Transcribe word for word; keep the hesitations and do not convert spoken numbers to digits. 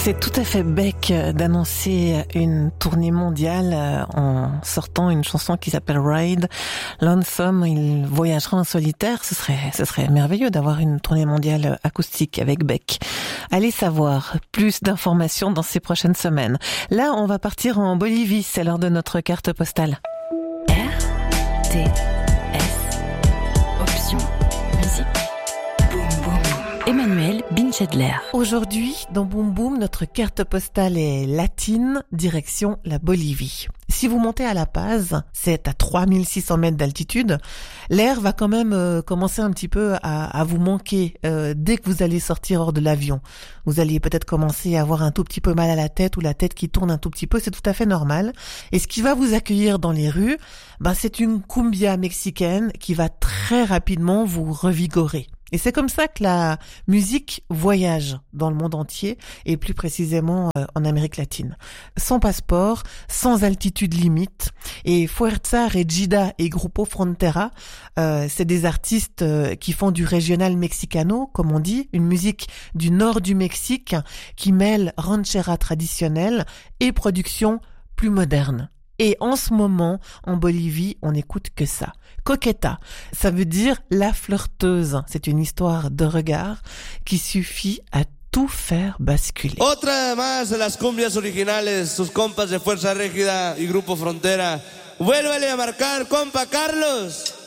C'est tout à fait bec d'annoncer une tournée mondiale en sortant une chanson qui s'appelle Ride. Lonesome, il voyagera en solitaire. Ce serait, ce serait merveilleux d'avoir une tournée mondiale acoustique avec Beck. Allez savoir plus d'informations dans ces prochaines semaines. Là, on va partir en Bolivie. C'est l'heure de notre carte postale. R T S Option Musique. Boum boum. Emmanuel Binchedler. Aujourd'hui, dans Boum Boum, notre carte postale est latine, direction la Bolivie. Si vous montez à La Paz, c'est à trois mille six cents mètres d'altitude, l'air va quand même euh, commencer un petit peu à, à vous manquer euh, dès que vous allez sortir hors de l'avion. Vous allez peut-être commencer à avoir un tout petit peu mal à la tête ou la tête qui tourne un tout petit peu, c'est tout à fait normal. Et ce qui va vous accueillir dans les rues, ben, c'est une cumbia mexicaine qui va très rapidement vous revigorer. Et c'est comme ça que la musique voyage dans le monde entier et plus précisément euh, en Amérique latine. Sans passeport, sans altitude limite. Et Fuerza Regida et Grupo Frontera, euh, c'est des artistes euh, qui font du régional mexicano, comme on dit, une musique du nord du Mexique qui mêle ranchera traditionnelle et production plus moderne. Et en ce moment, en Bolivie, on n'écoute que ça. Coqueta, ça veut dire la flirteuse. C'est une histoire de regard qui suffit à tout faire basculer. Otra más de las cumbias originales, sus compas de Fuerza Régida y Grupo Frontera. Vuélvele a marcar, compa Carlos.